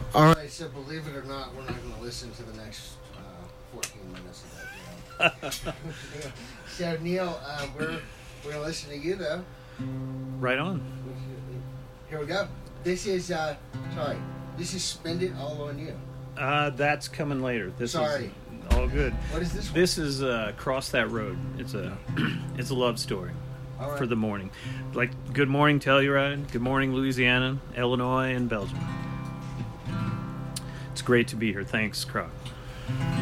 All right, so believe it or not, we're not going to listen to the next 14 minutes of that. So Neil, we're going to listen to you though. Right on. Here we go. This is This is Spend It All on You. That's coming later. Sorry. Is all good. What is this one? This is Cross That Road. It's a it's a love story All right. for the morning. Like Good Morning Telluride, Good Morning Louisiana, Illinois, and Belgium. It's great to be here. Thanks, Croc.